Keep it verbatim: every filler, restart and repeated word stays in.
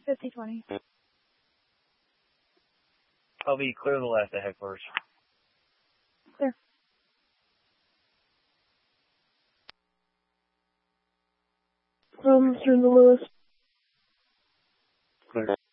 fifty twenty. I'll be clear the last at headquarters. Clear. Um, Mister Lewis. Clear.